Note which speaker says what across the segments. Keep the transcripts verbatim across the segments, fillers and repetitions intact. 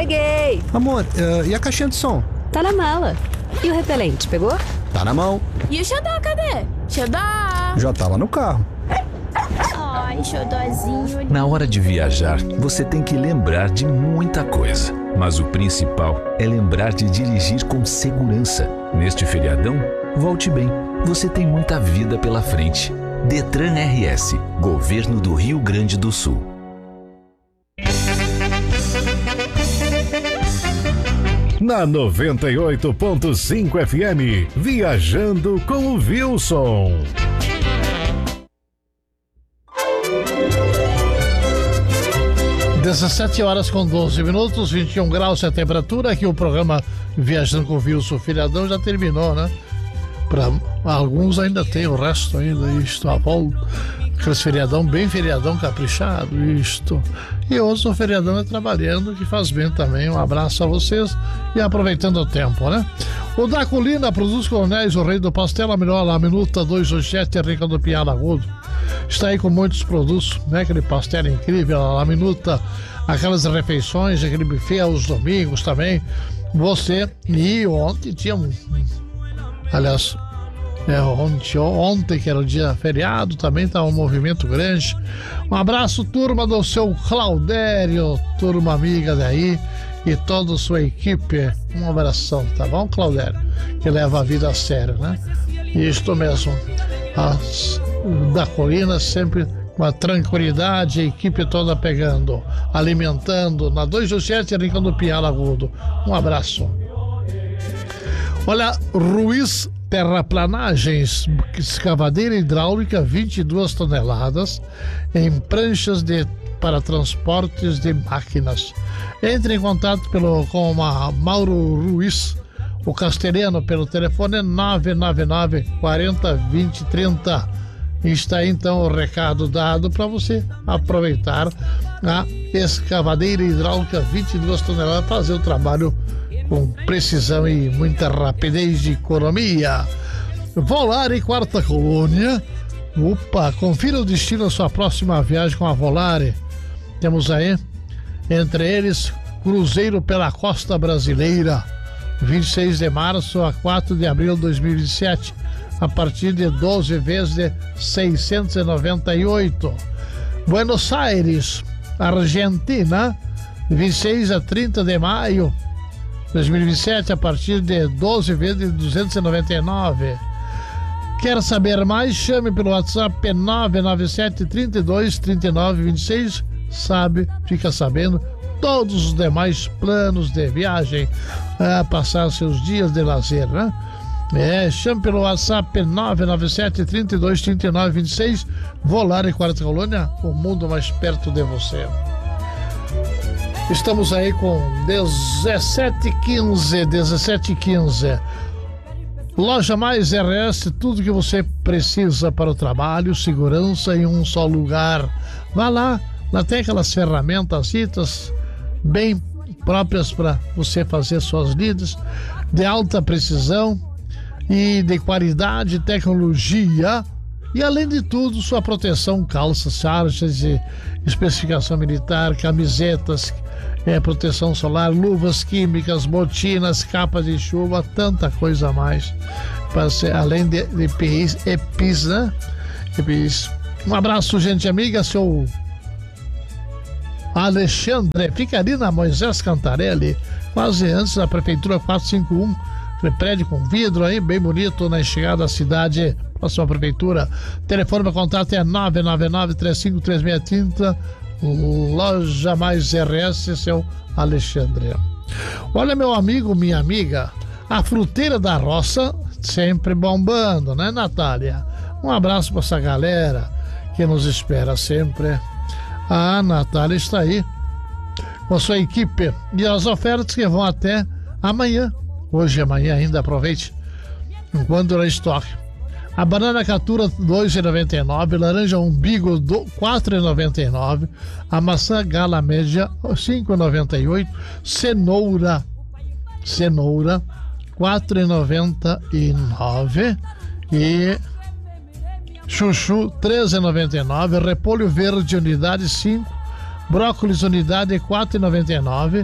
Speaker 1: Cheguei!
Speaker 2: Amor, uh, e a caixinha de som?
Speaker 1: Tá na mala. E o repelente, pegou?
Speaker 2: Tá na mão.
Speaker 3: E o xodó, cadê? Xodó!
Speaker 2: Já tá lá no carro.
Speaker 3: Ai, xodózinho.
Speaker 4: Na hora de viajar, você tem que lembrar de muita coisa. Mas o principal é lembrar de dirigir com segurança. Neste feriadão, volte bem. Você tem muita vida pela frente. Detran R S, Governo do Rio Grande do Sul.
Speaker 5: Na noventa e oito ponto cinco F M, Viajando com o Wilson.
Speaker 6: dezessete horas com doze minutos, vinte e um graus a temperatura. Aqui o programa Viajando com o Wilson Feriadão já terminou, né? Para alguns ainda tem o resto ainda, isto, a volta. Aqueles feriadão, bem feriadão caprichado, isto. E hoje o feriadão é trabalhando, que faz bem também. Um abraço a vocês e aproveitando o tempo, né? O da Colina produz coronéis, o rei do pastel, a melhor a minuta dois oito sete, Rica do Piada Agudo. Está aí com muitos produtos, né? Aquele pastel incrível, a minuta, aquelas refeições, aquele buffet aos domingos também. Você, e ontem tinha um, aliás, É, ontem, ontem, que era o dia feriado, também tá um movimento grande. Um abraço, turma do seu Claudério, turma amiga daí e toda a sua equipe. Um abração, tá bom, Claudério? Que leva a vida a sério, né? Isto mesmo. As, da Colina sempre com a tranquilidade, a equipe toda pegando, alimentando. Na dois oito sete, Rincão do Piala Agudo. Um abraço. Olha, Ruiz Terraplanagens, escavadeira hidráulica, vinte e duas toneladas, em pranchas de, para transportes de máquinas. Entre em contato pelo, com a Mauro Ruiz, o castelhano, pelo telefone nove nove nove, quarenta, vinte, trinta. Está aí então o recado dado para você aproveitar a escavadeira hidráulica, vinte e duas toneladas, fazer o trabalho com precisão e muita rapidez de economia. Volare Quarta Colônia. Opa, confira o destino da sua próxima viagem com a Volare. Temos aí, entre eles, Cruzeiro pela Costa Brasileira, vinte e seis de março a quatro de abril de dois mil e vinte e sete, a partir de doze vezes de seiscentos e noventa e oito. Buenos Aires, Argentina, vinte e seis a trinta de maio dois mil e vinte e sete, a partir de doze vezes de duzentos e noventa e nove. Quer saber mais? Chame pelo WhatsApp nove nove sete, trinta e dois, trinta e nove, vinte e seis. Sabe, fica sabendo todos os demais planos de viagem a passar seus dias de lazer, né? É, chame pelo WhatsApp nove nove sete, trinta e dois, trinta e nove, vinte e seis. Volare Quarta Colônia, o mundo mais perto de você. Estamos aí com dezessete e quinze, dezessete e quinze. Loja Mais R S, tudo que você precisa para o trabalho, segurança em um só lugar. Vá lá, lá tem aquelas ferramentas bem próprias para você fazer suas lidas, de alta precisão e de qualidade, tecnologia. E além de tudo, sua proteção, calças, charges de especificação militar, camisetas, é, proteção solar, luvas químicas, botinas, capas de chuva, tanta coisa a mais. Para ser, além de, de E P Is, E P Is, né? E P Is. Um abraço, gente amiga, seu Alexandre, fica ali na Moisés Cantarelli, quase antes da Prefeitura quatrocentos e cinquenta e um, prédio com vidro aí, bem bonito, na chegada da cidade, próxima Prefeitura. Telefone para contato é nove nove nove, três cinco três seis três zero, Loja Mais R S, seu Alexandre. Olha, meu amigo, minha amiga, a Fruteira da Roça sempre bombando, né, Natália? Um abraço para essa galera que nos espera sempre. A Natália está aí com a sua equipe e as ofertas que vão até amanhã. Hoje e amanhã ainda, aproveite enquanto ela estoque. A banana catura dois reais e noventa e nove, laranja umbigo quatro reais e noventa e nove, a maçã gala média cinco reais e noventa e oito, cenoura, cenoura quatro reais e noventa e nove e chuchu três reais e noventa e nove, repolho verde unidade cinco, brócolis unidade quatro reais e noventa e nove,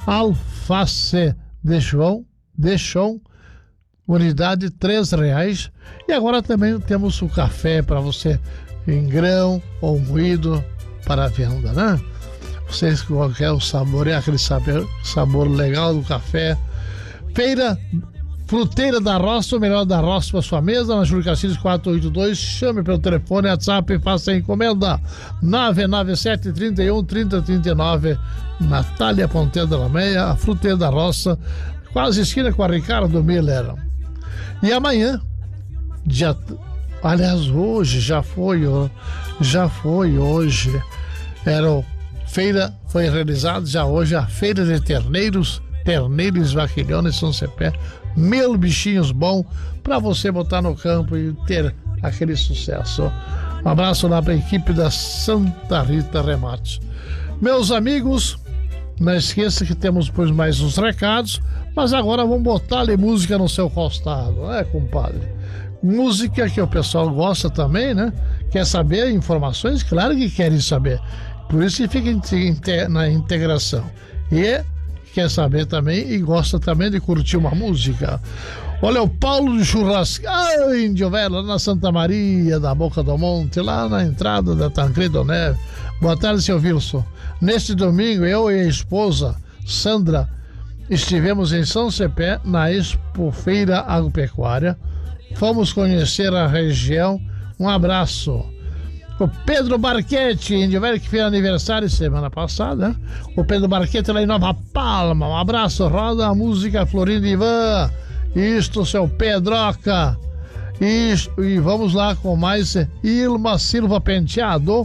Speaker 6: Alface de chão, de chão, unidade três reais. E agora também temos o café para você em grão ou moído para venda, né? Vocês que querem saborear aquele sabor, sabor legal do café. Feira Fruteira da Roça, o melhor da roça para sua mesa, na Júlio Castilhos quatrocentos e oitenta e dois. Chame pelo telefone, WhatsApp e faça a encomenda. nove nove sete, trinta e um, trinta, trinta e nove. Natália Ponteira da Lameia, a Fruteira da Roça, quase esquina com a Ricardo Miller. E amanhã, dia, aliás, hoje já foi, já foi hoje, era o feira, foi realizada já hoje a Feira de Terneiros, Terneiros Vaquilhões São Cepé, mil bichinhos bons para você botar no campo e ter aquele sucesso. Um abraço lá para a equipe da Santa Rita Remates. Meus amigos, não esqueça que temos pois mais uns recados, mas agora vamos botar ali música no seu costado, né, compadre? Música que o pessoal gosta também, né? Quer saber informações? Claro que querem saber. Por isso que fica na integração. E quer saber também e gosta também de curtir uma música. Olha, o Paulo de Churrasco, ah, Índio Velho, lá na Santa Maria da Boca do Monte, lá na entrada da Tancredo Neve. Boa tarde, seu Wilson. Neste domingo, eu e a esposa Sandra estivemos em São Cepé, na Expofeira Agropecuária. Fomos conhecer a região. Um abraço. O Pedro Barquete, Índio Velho, que fez aniversário semana passada, né? O Pedro Barquete lá em Nova Palma. Um abraço, roda a música Florinda Ivan. Isto, seu Pedroca. Isto, e vamos lá com mais Ilma Silva Penteado,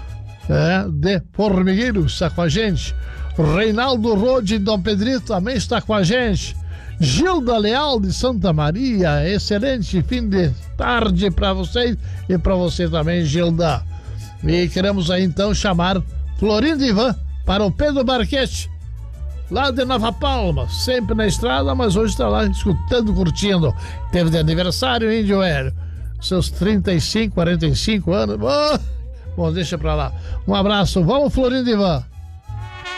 Speaker 6: é, de Formigueiro, está com a gente. Reinaldo Rode, Dom Pedrito, também está com a gente. Gilda Leal de Santa Maria, excelente fim de tarde para vocês e para você também, Gilda. E queremos aí então chamar Florinda Ivan para o Pedro Barquete, lá de Nova Palma, sempre na estrada, mas hoje está lá escutando, curtindo. Teve de aniversário, Índio Velho, seus trinta e cinco, quarenta e cinco anos. Oh, bom, deixa pra lá. Um abraço, vamos, Florinda Ivan.